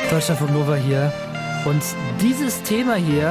Deutschlandfunk Nova hier. Und dieses Thema hier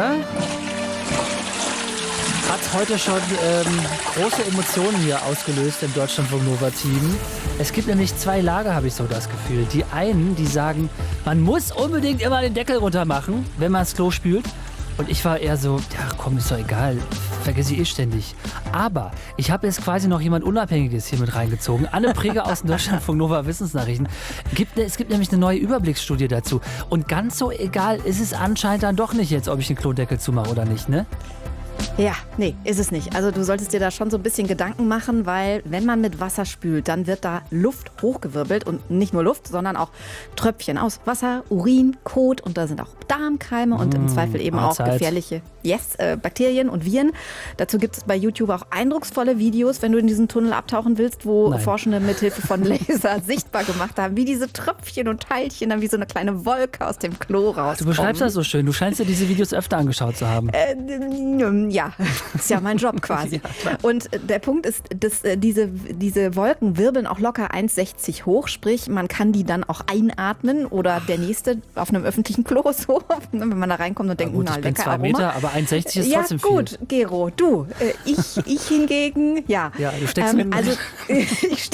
hat heute schon große Emotionen hier ausgelöst im Deutschlandfunk Nova Team. Es gibt nämlich zwei Lager, habe ich so das Gefühl. Die einen, die sagen, man muss unbedingt immer den Deckel runter machen, wenn man das Klo spült. Und ich war eher so, ja komm, ist doch egal, vergesse ich eh ständig. Aber ich habe jetzt quasi noch jemand Unabhängiges hier mit reingezogen. Anne Preger aus dem Deutschlandfunk Nova Wissensnachrichten. Es gibt nämlich eine neue Überblicksstudie dazu. Und ganz so egal ist es anscheinend dann doch nicht jetzt, ob ich den Klodeckel zumache oder nicht, ne? Ja, nee, ist es nicht. Also du solltest dir da schon so ein bisschen Gedanken machen, weil wenn man mit Wasser spült, dann wird da Luft hochgewirbelt und nicht nur Luft, sondern auch Tröpfchen aus Wasser, Urin, Kot und da sind auch Darmkeime und im Zweifel eben auch gefährliche Bakterien und Viren. Dazu gibt es bei YouTube auch eindrucksvolle Videos, wenn du in diesen Tunnel abtauchen willst, wo Forschende mithilfe von Laser sichtbar gemacht haben, wie diese Tröpfchen und Teilchen dann wie so eine kleine Wolke aus dem Klo rauskommen. Du beschreibst das so schön. Du scheinst dir diese Videos öfter angeschaut zu haben. Ja, ist ja mein Job quasi. Ja, und der Punkt ist, dass diese Wolken wirbeln auch locker 1,60 hoch, sprich man kann die dann auch einatmen oder der nächste auf einem öffentlichen Klo so, wenn man da reinkommt und denkt, na lecker Aroma. Meter, aber 1,60 ist trotzdem viel. Ja gut, Gero, du, ich hingegen, ja. Ja, du steckst mit also ich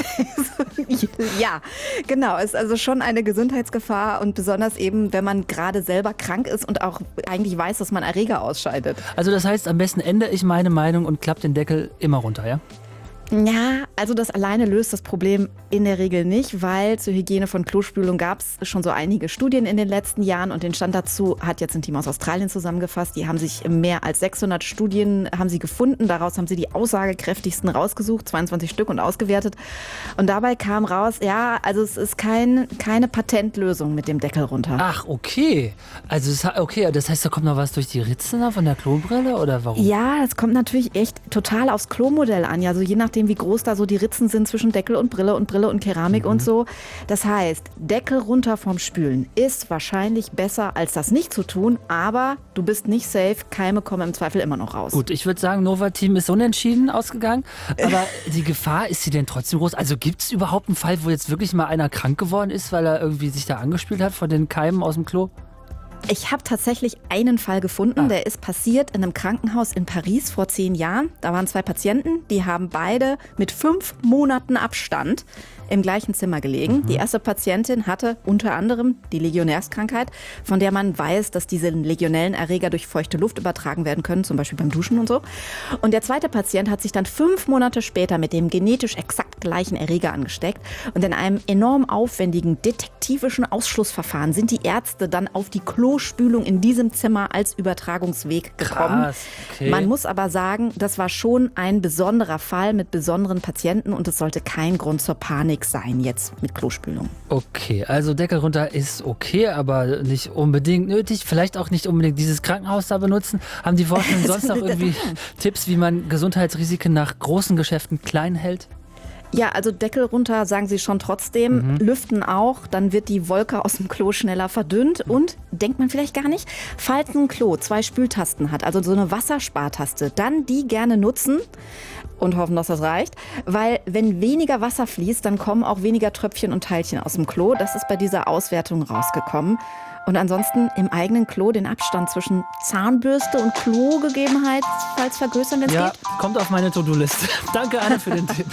ja, genau, ist also schon eine Gesundheitsgefahr und besonders eben, wenn man gerade selber krank ist und auch eigentlich weiß, dass man Erreger ausscheidet. Also das heißt, am besten ändere ich meine Meinung und klappe den Deckel immer runter, ja? Ja, also das alleine löst das Problem in der Regel nicht, weil zur Hygiene von Klospülung gab es schon so einige Studien in den letzten Jahren und den Stand dazu hat jetzt ein Team aus Australien zusammengefasst. Die haben sich mehr als 600 Studien haben sie gefunden, daraus haben sie die aussagekräftigsten rausgesucht, 22 Stück und ausgewertet. Und dabei kam raus, ja, also es ist keine Patentlösung mit dem Deckel runter. Ach, okay. Also das heißt, da kommt noch was durch die Ritzen von der Klobrille oder warum? Ja, das kommt natürlich echt total aufs Klomodell an. Also je nachdem, wie groß da so die Ritzen sind zwischen Deckel und Brille und Keramik und so. Das heißt, Deckel runter vom Spülen ist wahrscheinlich besser, als das nicht zu tun, aber du bist nicht safe, Keime kommen im Zweifel immer noch raus. Gut, ich würde sagen, Nova-Team ist unentschieden ausgegangen, aber die Gefahr, ist sie denn trotzdem groß? Also gibt es überhaupt einen Fall, wo jetzt wirklich mal einer krank geworden ist, weil er irgendwie sich da angespült hat von den Keimen aus dem Klo? Ich habe tatsächlich einen Fall gefunden, der ist passiert in einem Krankenhaus in Paris vor 10 Jahren. Da waren 2 Patienten, die haben beide mit 5 Monaten Abstand im gleichen Zimmer gelegen. Die erste Patientin hatte unter anderem die Legionärskrankheit, von der man weiß, dass diese legionellen Erreger durch feuchte Luft übertragen werden können, zum Beispiel beim Duschen und so. Und der zweite Patient hat sich dann 5 Monate später mit dem genetisch exakt gleichen Erreger angesteckt. Und in einem enorm aufwendigen detektivischen Ausschlussverfahren sind die Ärzte dann auf die Klospülung in diesem Zimmer als Übertragungsweg gekommen. Krass, okay. Man muss aber sagen, das war schon ein besonderer Fall mit besonderen Patienten und es sollte kein Grund zur Panik sein jetzt mit Klospülung. Okay, also Deckel runter ist okay, aber nicht unbedingt nötig. Vielleicht auch nicht unbedingt dieses Krankenhaus da benutzen. Haben die Forschenden sonst noch irgendwie Tipps, wie man Gesundheitsrisiken nach großen Geschäften klein hält? Ja, also Deckel runter sagen sie schon trotzdem, lüften auch, dann wird die Wolke aus dem Klo schneller verdünnt und, denkt man vielleicht gar nicht, falls ein Klo 2 Spültasten hat, also so eine Wasserspartaste, dann die gerne nutzen und hoffen, dass das reicht, weil wenn weniger Wasser fließt, dann kommen auch weniger Tröpfchen und Teilchen aus dem Klo. Das ist bei dieser Auswertung rausgekommen. Und ansonsten im eigenen Klo den Abstand zwischen Zahnbürste und Klo gegebenenfalls vergrößern, wenn es geht. Ja, kommt auf meine To-Do-Liste. Danke, Anne, für den Tipp.